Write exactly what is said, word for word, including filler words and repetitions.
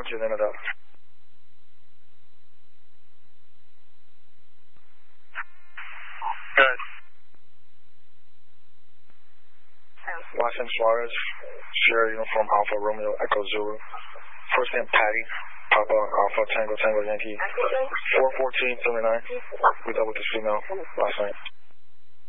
You're in and out. Good. Watson Suarez, Sierra Uniform Alpha Romeo Echo Zulu. First name Patty, Papa Alpha Tango Tango Yankee. four fourteen seventy-nine. We dealt with this female last night.